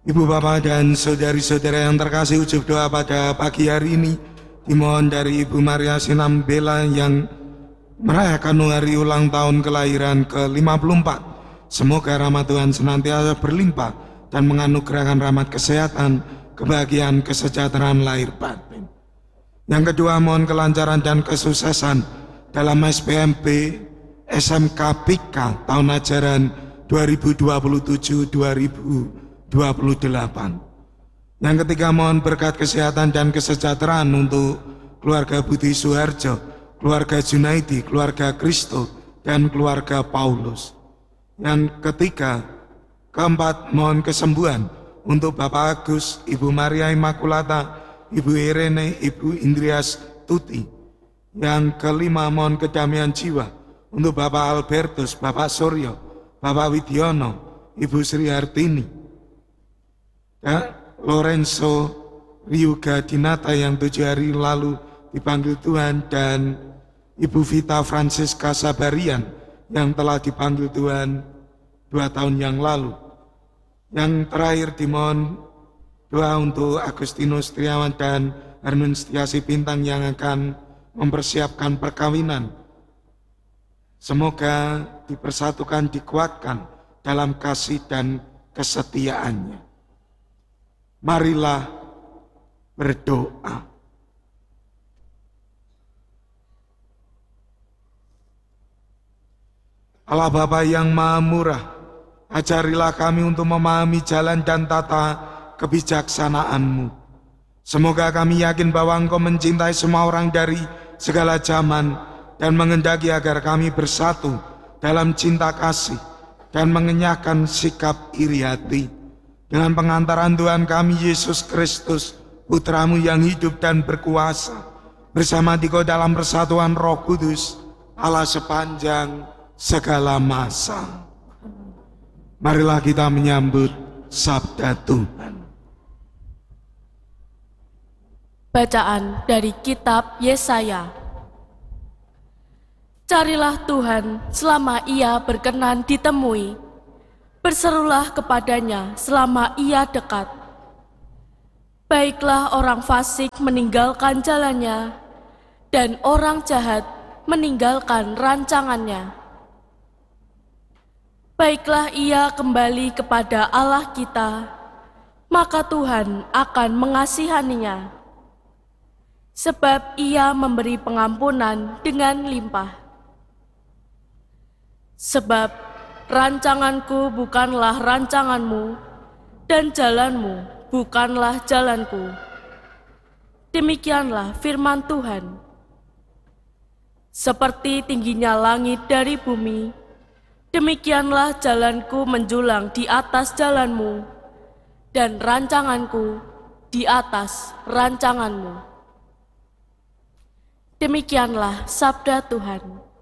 Ibu bapak dan saudari-saudara yang terkasih, ucap doa pada pagi hari ini dimohon dari Ibu Maria Sinambela yang merayakan hari ulang tahun kelahiran ke-54. Semoga rahmat Tuhan senantiasa berlimpah dan menganugerahkan rahmat kesehatan, kebahagiaan, kesejahteraan lahir batin. Yang kedua, mohon kelancaran dan kesuksesan dalam SPMB SMK PIK tahun ajaran 2027-2028. Yang ketiga, mohon berkat kesehatan dan kesejahteraan untuk keluarga Budi Suharjo, keluarga Junaidi, keluarga Kristo, dan keluarga Paulus. Yang ketiga, keempat, mohon kesembuhan untuk Bapak Agus, Ibu Maria Immaculata, Ibu Irene, Ibu Indrias Tuti. Yang kelima, mohon kedamaian jiwa untuk Bapak Albertus, Bapak Suryo, Bapak Widiono, Ibu Sri Hartini, Lorenzo Ryuga Dinata yang 7 hari lalu dipanggil Tuhan, dan Ibu Vita Francisca Sabarian yang telah dipanggil Tuhan 2 tahun yang lalu. Yang terakhir, dimohon doa untuk Agustinus Triawan dan Hermin Setiasi Bintang yang akan mempersiapkan perkawinan. Semoga dipersatukan, dikuatkan dalam kasih dan kesetiaannya. Marilah berdoa. Allah Bapa yang Maha Murah, ajarilah kami untuk memahami jalan dan tata kebijaksanaan-Mu. Semoga kami yakin bahwa Engkau mencintai semua orang dari segala zaman dan mengendaki agar kami bersatu dalam cinta kasih dan mengenyahkan sikap iri hati. Dengan pengantaran Tuhan kami Yesus Kristus, Putra-Mu yang hidup dan berkuasa, bersama Dikau dalam persatuan Roh Kudus, Allah sepanjang segala masa. Marilah kita menyambut sabda Tuhan. Bacaan dari kitab Yesaya. Carilah Tuhan selama Ia berkenan ditemui. Berserulah kepadanya selama Ia dekat. Baiklah orang fasik meninggalkan jalannya, dan orang jahat meninggalkan rancangannya. Baiklah ia kembali kepada Allah kita, maka Tuhan akan mengasihaninya. Sebab Ia memberi pengampunan dengan limpah. Sebab rancanganku bukanlah rancanganmu, dan jalanmu bukanlah jalanku. Demikianlah firman Tuhan. Seperti tingginya langit dari bumi, demikianlah jalanku menjulang di atas jalanmu, dan rancanganku di atas rancanganmu. Demikianlah sabda Tuhan.